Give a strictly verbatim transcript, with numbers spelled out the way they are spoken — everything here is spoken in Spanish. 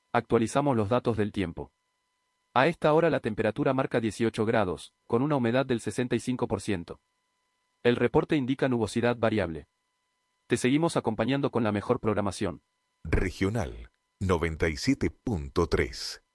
Actualizamos los datos del tiempo. A esta hora la temperatura marca dieciocho grados, con una humedad del sesenta y cinco por ciento. El reporte indica nubosidad variable. Te seguimos acompañando con la mejor programación. Regional noventa y siete punto tres.